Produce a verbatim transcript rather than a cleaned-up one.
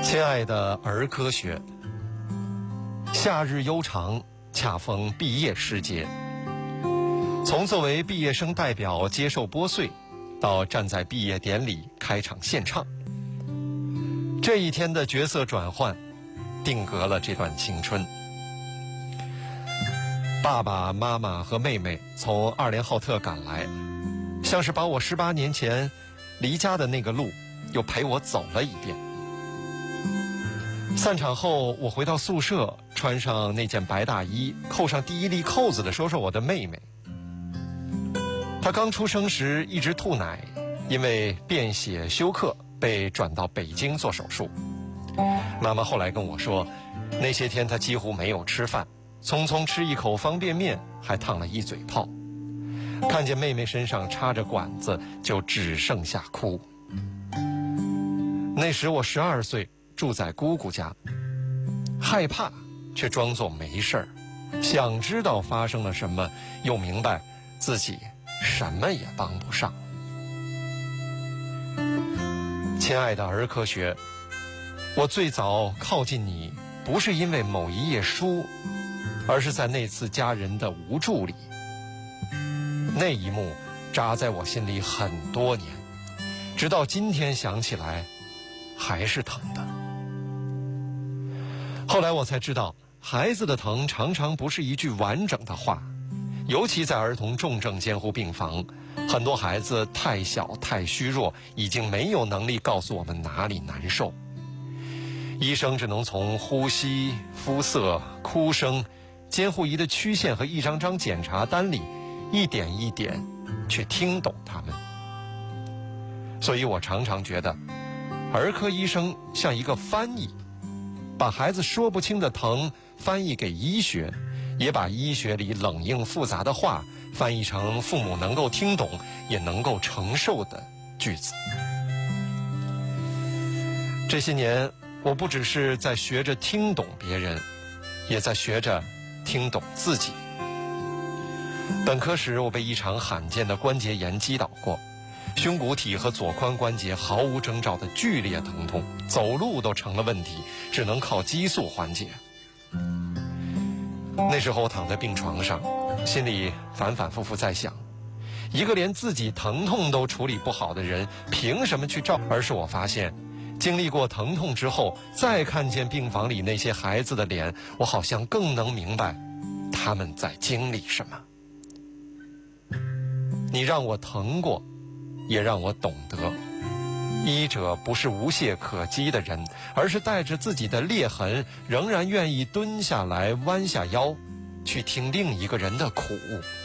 亲爱的儿科学，夏日悠长，恰逢毕业时节。从作为毕业生代表接受拨穗，到站在毕业典礼开场献唱，这一天的角色转换，定格了这段青春。爸爸妈妈和妹妹从二连浩特赶来，像是把我十八年前离家的那个路又陪我走了一遍。散场后，我回到宿舍，穿上那件白大衣，扣上第一粒扣子的说说我的妹妹。她刚出生时一直吐奶，因为便血休克被转到北京做手术。妈妈后来跟我说，那些天她几乎没有吃饭，匆匆吃一口方便面还烫了一嘴泡。看见妹妹身上插着管子，就只剩下哭。那时我十二岁，住在姑姑家，害怕却装作没事儿，想知道发生了什么，又明白自己什么也帮不上。亲爱的儿科学，我最早靠近你，不是因为某一页书，而是在那次家人的无助里。那一幕扎在我心里很多年，直到今天想起来还是疼的。后来我才知道，孩子的疼常常不是一句完整的话，尤其在儿童重症监护病房，很多孩子太小太虚弱，已经没有能力告诉我们哪里难受。医生只能从呼吸、肤色、哭声、监护仪的曲线和一张张检查单里一点一点去听懂他们。所以我常常觉得，儿科医生像一个翻译，把孩子说不清的疼翻译给医学，也把医学里冷硬复杂的话翻译成父母能够听懂也能够承受的句子。这些年，我不只是在学着听懂别人，也在学着听懂自己。本科时，我被一场罕见的关节炎击倒过，胸骨体和左髋关节毫无征兆的剧烈疼痛，走路都成了问题，只能靠激素缓解。那时候我躺在病床上，心里反反复复在想，一个连自己疼痛都处理不好的人，凭什么去照？而是我发现，经历过疼痛之后，再看见病房里那些孩子的脸，我好像更能明白他们在经历什么。你让我疼过，也让我懂得，医者不是无懈可击的人，而是带着自己的裂痕，仍然愿意蹲下来弯下腰，去听另一个人的苦。